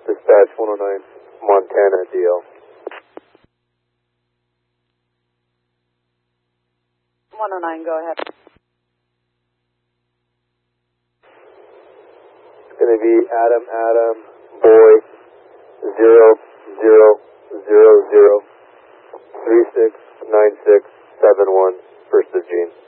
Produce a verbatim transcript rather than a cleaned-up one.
Dispatch one oh nine, Montana D L. one oh nine, go ahead. It's going to be Adam, Adam, boy, zero, zero, zero, zero, three six nine six seven one, first of Gene.